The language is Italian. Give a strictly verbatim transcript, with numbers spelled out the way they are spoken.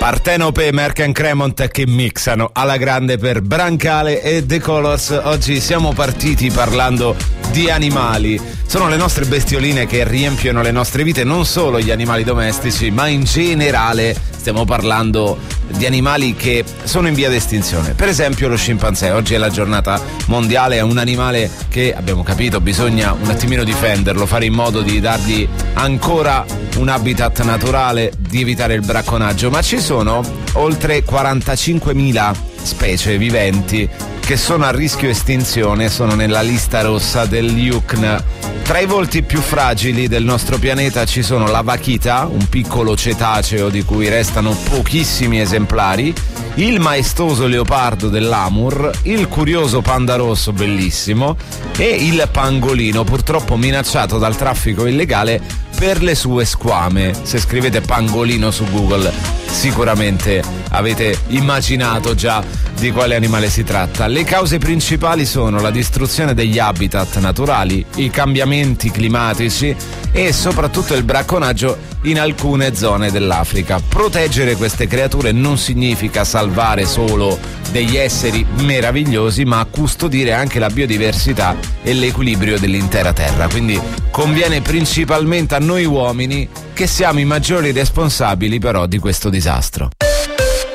Partenope, Merck and Cremont che mixano alla grande per Brancale e The Colors. Oggi siamo partiti parlando di animali. Sono le nostre bestioline che riempiono le nostre vite, non solo gli animali domestici, ma in generale stiamo parlando di animali che sono in via di estinzione. Per esempio lo scimpanzé. Oggi è la giornata mondiale, è un animale che abbiamo capito bisogna un attimino difenderlo, fare in modo di dargli ancora un habitat naturale, di evitare il bracconaggio, ma ci sono oltre quarantacinquemila specie viventi che sono a rischio estinzione, sono nella lista rossa dell'I U C N. Tra i volti più fragili del nostro pianeta ci sono la vaquita, un piccolo cetaceo di cui restano pochissimi esemplari, il maestoso leopardo dell'Amur, il curioso panda rosso bellissimo e il pangolino, purtroppo minacciato dal traffico illegale per le sue squame. Se scrivete pangolino su Google sicuramente avete immaginato già di quale animale si tratta. Le cause principali sono la distruzione degli habitat naturali, i cambiamenti climatici e soprattutto il bracconaggio in alcune zone dell'Africa. Proteggere queste creature non significa salvare solo degli esseri meravigliosi, ma custodire anche la biodiversità e l'equilibrio dell'intera terra. Quindi conviene principalmente a noi uomini, che siamo i maggiori responsabili però di questo disastro.